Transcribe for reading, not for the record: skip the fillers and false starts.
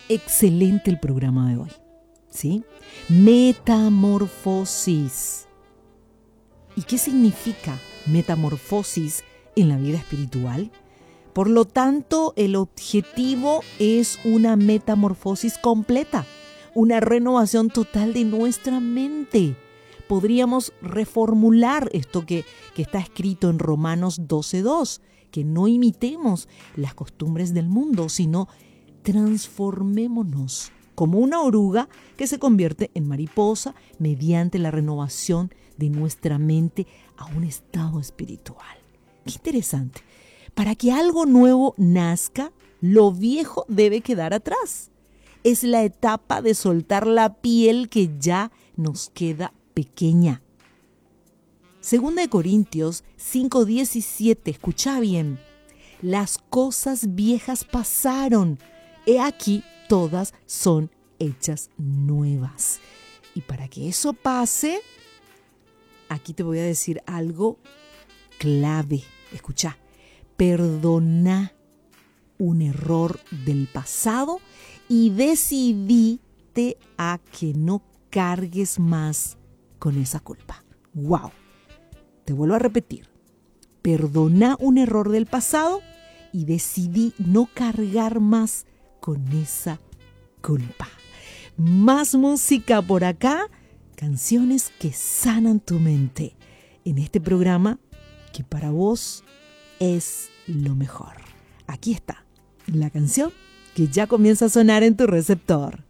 excelente el programa de hoy, ¿sí? Metamorfosis. ¿Y qué significa metamorfosis en la vida espiritual? Por lo tanto, el objetivo es una metamorfosis completa, una renovación total de nuestra mente. Podríamos reformular esto que está escrito en Romanos 12:2, que no imitemos las costumbres del mundo, sino transformémonos como una oruga que se convierte en mariposa mediante la renovación de nuestra mente a un estado espiritual. Qué interesante. Para que algo nuevo nazca, lo viejo debe quedar atrás. Es la etapa de soltar la piel que ya nos queda pequeña. 2 Corintios 5:17, escucha bien. Las cosas viejas pasaron. He aquí, todas son hechas nuevas. Y para que eso pase, aquí te voy a decir algo clave. Escucha, perdona un error del pasado y decidite a que no cargues más con esa culpa. ¡Wow! Te vuelvo a repetir. Perdona un error del pasado y decidí no cargar más con esa culpa. Más música por acá, canciones que sanan tu mente en este programa que para vos es lo mejor. Aquí está la canción que ya comienza a sonar en tu receptor.